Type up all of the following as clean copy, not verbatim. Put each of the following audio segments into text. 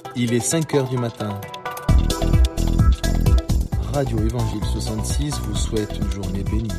Il est 5h du matin. Radio Évangile 66 vous souhaite une journée bénie.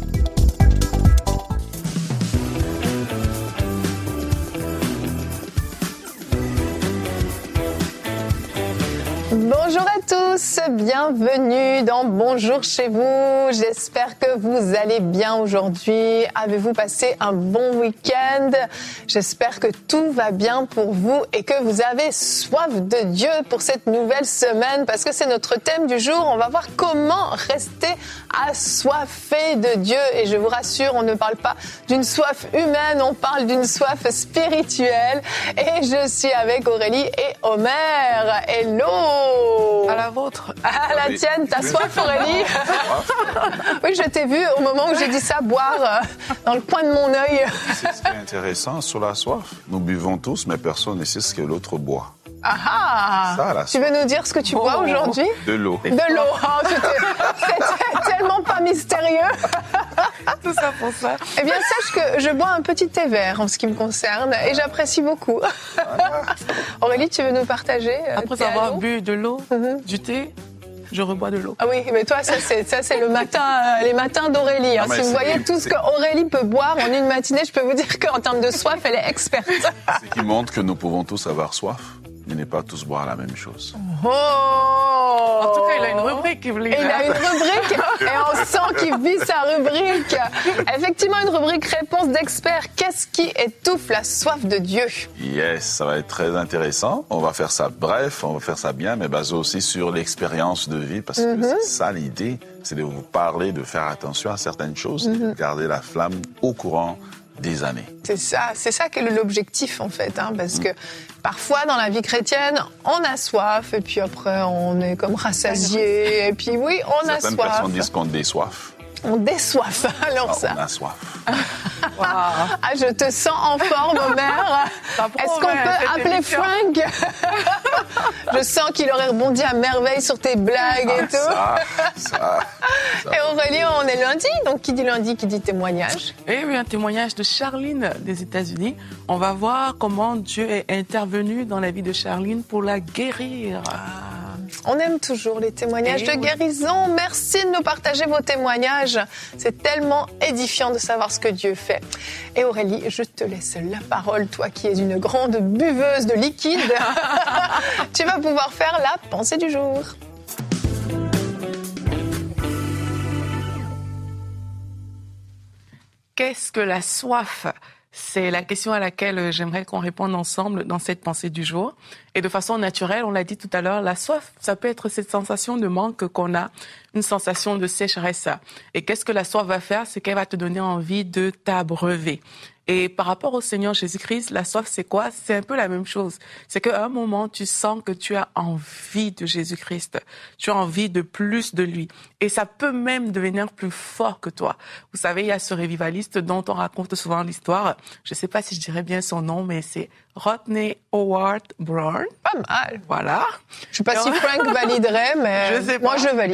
Bonjour à tous, bienvenue dans Bonjour chez vous. J'espère que vous allez bien aujourd'hui. Avez-vous passé un bon week-end? J'espère que tout va bien pour vous et que vous avez soif de Dieu pour cette nouvelle semaine parce que c'est notre thème du jour. On va voir comment rester assoiffé de Dieu. Et je vous rassure, on ne parle pas d'une soif humaine, on parle d'une soif spirituelle. Et je suis avec Aurélie et Omer. Hello! À la vôtre. À la tienne, t'as soif, Aurélie? Oui, je t'ai vu au moment où j'ai dit ça, boire dans le coin de mon œil. C'est ce qui est intéressant sur la soif. Nous buvons tous, mais personne ne sait ce que l'autre boit. Ah! Ça, la tu veux nous dire ce que tu bois aujourd'hui? De l'eau. De l'eau. Oh, c'était tellement pas mystérieux. Tout ça pour ça. Eh bien, sache que je bois un petit thé vert en ce qui me concerne et j'apprécie beaucoup. Aurélie, tu veux nous partager? Après avoir bu de l'eau, du thé, je rebois de l'eau. Ah oui, mais toi, ça c'est le matin, les matins d'Aurélie. Hein. Si vous voyez tout ce qu'Aurélie peut boire en une matinée, je peux vous dire qu'en termes de soif, elle est experte. Ce qui montre que nous pouvons tous avoir soif, mais ne pas tous boire la même chose. Oh! En tout cas, il a une rubrique, Evelyne. Il a une rubrique et on sent qu'il vit sa rubrique. Effectivement, une rubrique réponse d'experts. Qu'est-ce qui étouffe la soif de Dieu? Yes, ça va être très intéressant. On va faire ça bref, on va faire ça bien, mais basé aussi sur l'expérience de vie, parce que c'est ça l'idée, c'est de vous parler, de faire attention à certaines choses, de garder la flamme au courant des années. C'est ça qui est l'objectif en fait, hein, parce que parfois dans la vie chrétienne, on a soif et puis après on est comme rassasié et puis oui, on a soif. Certaines personnes disent qu'on désoif. On désoif, alors ça. On a soif. Wow. Ah, je te sens en forme, Omer. Est-ce qu'on peut appeler Frank? Je sens qu'il aurait rebondi à merveille sur tes blagues et tout. Ça. Et Aurélie, on est lundi, donc qui dit lundi, qui dit témoignage? Et oui, un témoignage de Charline des États-Unis. On va voir comment Dieu est intervenu dans la vie de Charline pour la guérir. On aime toujours les témoignages de guérison. Merci de nous partager vos témoignages. C'est tellement édifiant de savoir ce que Dieu fait. Et Aurélie, je te laisse la parole, toi qui es une grande buveuse de liquide. Tu vas pouvoir faire la pensée du jour. Qu'est-ce que la soif ? C'est la question à laquelle j'aimerais qu'on réponde ensemble dans cette pensée du jour. Et de façon naturelle, on l'a dit tout à l'heure, la soif, ça peut être cette sensation de manque qu'on a, une sensation de sécheresse. Et qu'est-ce que la soif va faire? C'est qu'elle va te donner envie de t'abreuver. Et par rapport au Seigneur Jésus-Christ, la soif, c'est quoi? C'est un peu la même chose. C'est qu'à un moment, tu sens que tu as envie de Jésus-Christ. Tu as envie de plus de lui. Et ça peut même devenir plus fort que toi. Vous savez, il y a ce révivaliste dont on raconte souvent l'histoire. Je ne sais pas si je dirais bien son nom, mais c'est Rodney Howard Brown. Pas mal. Voilà. Je ne sais pas si Frank validerait, mais moi, je valide.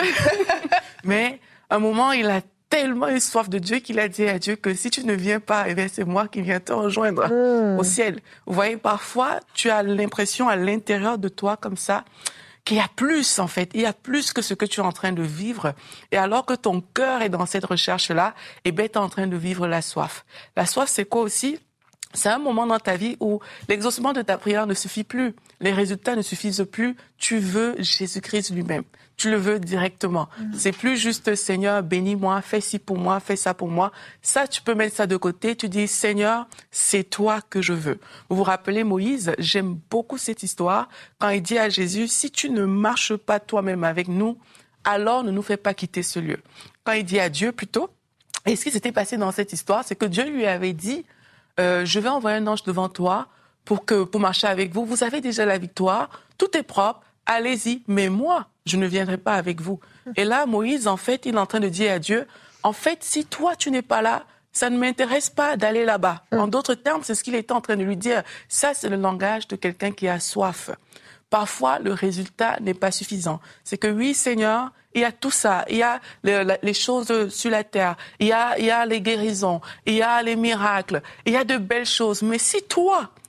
Mais à un moment, il a tellement eu soif de Dieu qu'il a dit à Dieu que si tu ne viens pas, eh bien, c'est moi qui viens te rejoindre au ciel. Vous voyez, parfois, tu as l'impression à l'intérieur de toi comme ça qu'il y a plus, en fait. Il y a plus que ce que tu es en train de vivre. Et alors que ton cœur est dans cette recherche-là, eh bien, tu es en train de vivre la soif. La soif, c'est quoi aussi? C'est un moment dans ta vie où l'exaucement de ta prière ne suffit plus. Les résultats ne suffisent plus. Tu veux Jésus-Christ lui-même. Tu le veux directement. C'est plus juste, Seigneur, bénis-moi, fais ci pour moi, fais ça pour moi. Ça, tu peux mettre ça de côté. Tu dis, Seigneur, c'est toi que je veux. Vous vous rappelez Moïse? J'aime beaucoup cette histoire. Quand il dit à Jésus, si tu ne marches pas toi-même avec nous, alors ne nous fais pas quitter ce lieu. Quand il dit à Dieu, plutôt, et ce qui s'était passé dans cette histoire, c'est que Dieu lui avait dit, je vais envoyer un ange devant toi pour marcher avec vous. Vous avez déjà la victoire. Tout est propre. Allez-y. Mais moi, je ne viendrai pas avec vous. Et là, Moïse, en fait, il est en train de dire à Dieu, en fait, si toi, tu n'es pas là, ça ne m'intéresse pas d'aller là-bas. En d'autres termes, c'est ce qu'il était en train de lui dire. Ça, c'est le langage de quelqu'un qui a soif. Parfois, le résultat n'est pas suffisant. C'est que oui, Seigneur, il y a tout ça. Il y a les choses sur la terre. Il y a les guérisons. Il y a les miracles. Il y a de belles choses. Mais si toi,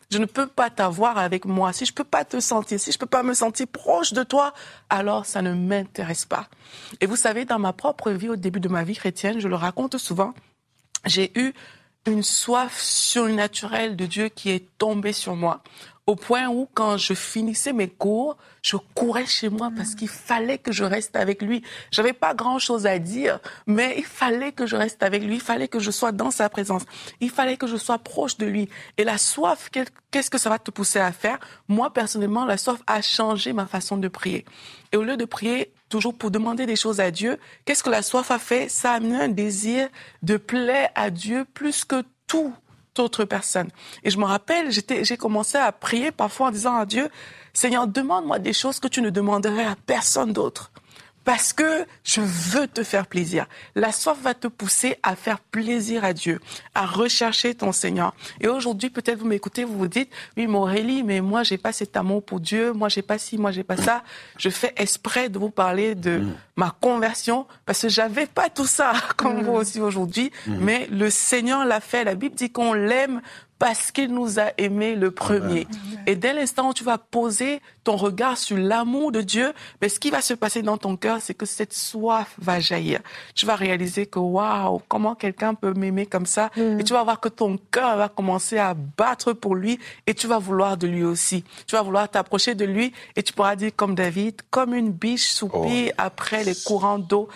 je ne peux pas t'avoir avec moi, si je peux pas te sentir, si je peux pas me sentir proche de toi, alors ça ne m'intéresse pas. Et vous savez, dans ma propre vie, au début de ma vie chrétienne, je le raconte souvent, j'ai eu une soif surnaturelle de Dieu qui est tombée sur moi. Au point où, quand je finissais mes cours, je courais chez moi parce qu'il fallait que je reste avec lui. J'avais pas grand-chose à dire, mais il fallait que je reste avec lui. Il fallait que je sois dans sa présence. Il fallait que je sois proche de lui. Et la soif, qu'est-ce que ça va te pousser à faire? Moi, personnellement, la soif a changé ma façon de prier. Et au lieu de prier toujours pour demander des choses à Dieu, qu'est-ce que la soif a fait? Ça a amené un désir de plaire à Dieu plus que tout autre personne. Et je me rappelle, j'ai commencé à prier parfois en disant à Dieu, Seigneur, demande-moi des choses que tu ne demanderais à personne d'autre. Parce que je veux te faire plaisir. La soif va te pousser à faire plaisir à Dieu, à rechercher ton Seigneur. Et aujourd'hui, peut-être vous m'écoutez, vous vous dites, oui, mais Aurélie, mais moi, j'ai pas cet amour pour Dieu, moi, j'ai pas ci, moi, j'ai pas ça. Je fais exprès de vous parler de ma conversion, parce que j'avais pas tout ça, comme vous aussi aujourd'hui, mais le Seigneur l'a fait. La Bible dit qu'on l'aime parce qu'il nous a aimés le premier. Amen. Et dès l'instant où tu vas poser ton regard sur l'amour de Dieu, mais ce qui va se passer dans ton cœur, c'est que cette soif va jaillir. Tu vas réaliser que waouh, comment quelqu'un peut m'aimer comme ça? Et tu vas voir que ton cœur va commencer à battre pour lui et tu vas vouloir de lui aussi. Tu vas vouloir t'approcher de lui et tu pourras dire comme David, comme une biche soupire après les courants d'eau,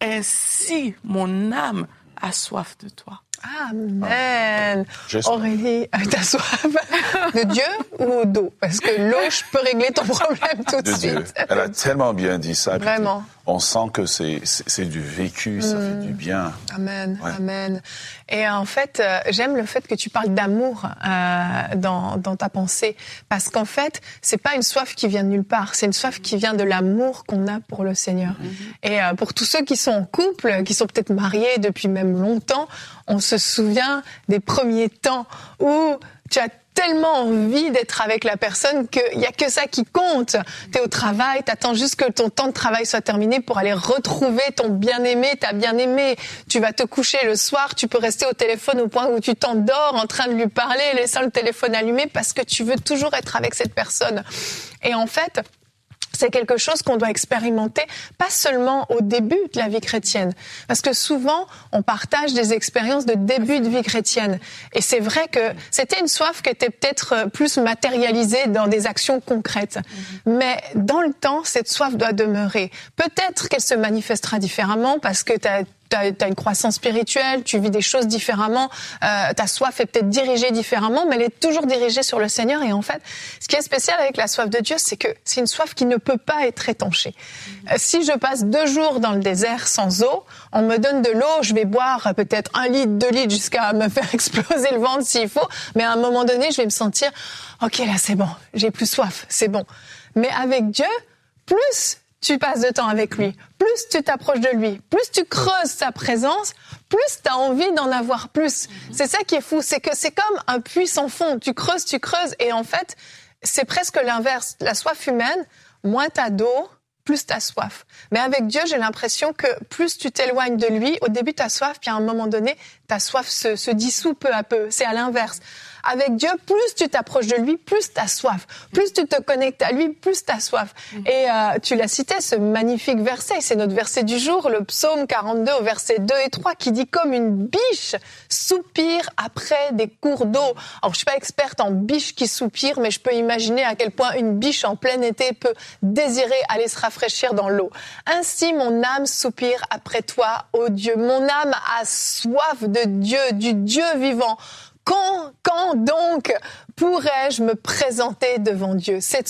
ainsi mon âme a soif de toi. Amen. Aurélie, t'as soif de Dieu ou d'eau? Parce que l'eau, je peux régler ton problème tout de suite. Dieu. Elle a tellement bien dit ça. Vraiment. On sent que c'est du vécu, ça fait du bien. Amen, ouais. Amen. Et en fait, j'aime le fait que tu parles d'amour dans ta pensée, parce qu'en fait, c'est pas une soif qui vient de nulle part, c'est une soif qui vient de l'amour qu'on a pour le Seigneur. Et pour tous ceux qui sont en couple, qui sont peut-être mariés depuis même longtemps, on se souvient des premiers temps où tu as tellement envie d'être avec la personne qu'il y a que ça qui compte. T'es au travail, t'attends juste que ton temps de travail soit terminé pour aller retrouver ton bien-aimé, ta bien-aimée. Tu vas te coucher le soir, tu peux rester au téléphone au point où tu t'endors en train de lui parler, laissant le téléphone allumé parce que tu veux toujours être avec cette personne. Et en fait, c'est quelque chose qu'on doit expérimenter, pas seulement au début de la vie chrétienne. Parce que souvent, on partage des expériences de début de vie chrétienne. Et c'est vrai que c'était une soif qui était peut-être plus matérialisée dans des actions concrètes. Mais dans le temps, cette soif doit demeurer. Peut-être qu'elle se manifestera différemment parce que t'as une croissance spirituelle, tu vis des choses différemment, ta soif est peut-être dirigée différemment, mais elle est toujours dirigée sur le Seigneur. Et en fait, ce qui est spécial avec la soif de Dieu, c'est que c'est une soif qui ne peut pas être étanchée. Si je passe 2 jours dans le désert sans eau, on me donne de l'eau, je vais boire peut-être 1 litre, 2 litres jusqu'à me faire exploser le ventre s'il faut, mais à un moment donné, je vais me sentir, ok, là c'est bon, j'ai plus soif, c'est bon. Mais avec Dieu, plus tu passes de temps avec lui, plus tu t'approches de lui, plus tu creuses sa présence, plus tu as envie d'en avoir plus. C'est ça qui est fou, c'est que c'est comme un puits sans fond. Tu creuses, et en fait, c'est presque l'inverse. La soif humaine, moins t'as d'eau, plus t'as soif. Mais avec Dieu, j'ai l'impression que plus tu t'éloignes de lui, au début t'as soif, puis à un moment donné, ta soif se dissout peu à peu. C'est à l'inverse. Avec Dieu, plus tu t'approches de lui, plus t'as soif. Plus tu te connectes à lui, plus t'as soif. Et tu l'as cité, ce magnifique verset, c'est notre verset du jour, le psaume 42 au verset 2 et 3, qui dit « Comme une biche soupire après des cours d'eau ». Alors, je suis pas experte en biche qui soupire, mais je peux imaginer à quel point une biche en plein été peut désirer aller se rafraîchir dans l'eau. « Ainsi, mon âme soupire après toi, ô Dieu. Mon âme a soif de Dieu, du Dieu vivant. Quand donc pourrais-je me présenter devant Dieu? Cette